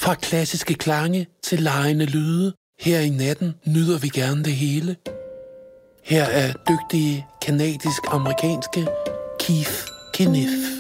Fra klassiske klange til legende lyde, her i natten nyder vi gerne det hele. Her er dygtige kanadisk-amerikanske Keith Kenneth.